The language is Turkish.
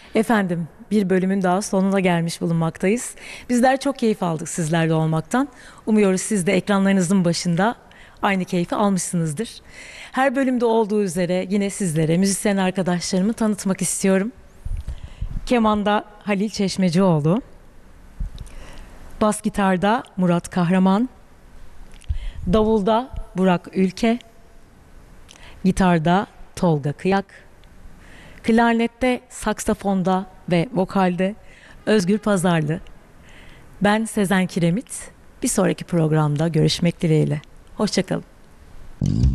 Efendim, bir bölümün daha sonuna gelmiş bulunmaktayız. Bizler çok keyif aldık sizlerle olmaktan. Umuyoruz siz de ekranlarınızın başında aynı keyfi almışsınızdır. Her bölümde olduğu üzere yine sizlere müzisyen arkadaşlarımı tanıtmak istiyorum. Keman'da Halil Çeşmecioğlu, bas gitarda Murat Kahraman, davulda Burak Ülke, gitarda Tolga Kıyak, klarnette, saksafonda ve vokalde Özgür Pazarlı. Ben Sezen Kiremit. Bir sonraki programda görüşmek dileğiyle. Hoşça kalın.